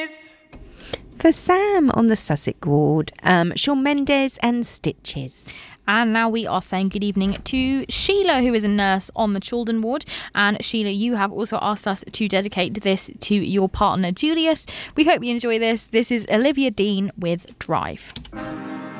For Sam on the Sussex ward, Shawn Mendes and Stitches. And now we are saying good evening to Sheila, who is a nurse on the Children ward. And Sheila, you have also asked us to dedicate this to your partner, Julius. We hope you enjoy this. This is Olivia Dean with Drive.